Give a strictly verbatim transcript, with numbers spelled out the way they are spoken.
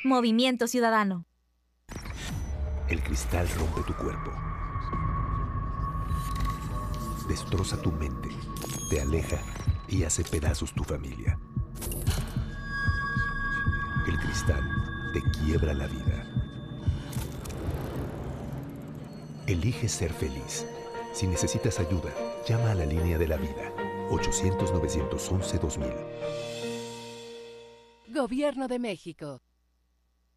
Movimiento Ciudadano. El cristal rompe tu cuerpo. Destroza tu mente, te aleja y hace pedazos tu familia. El cristal te quiebra la vida. Elige ser feliz. Si necesitas ayuda, llama a la línea de la vida. ochocientos, nueve once, dos mil. Gobierno de México.